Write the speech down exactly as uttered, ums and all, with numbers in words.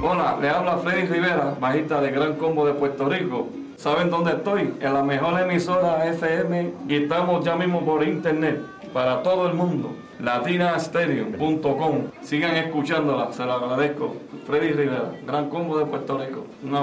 Hola, le habla Freddy Rivera, bajista de Gran Combo de Puerto Rico. ¿Saben dónde estoy? En la mejor emisora F M y estamos ya mismo por internet para todo el mundo. latina stereo punto com. Sigan escuchándola, se lo agradezco. Freddy Rivera, Gran Combo de Puerto Rico. Una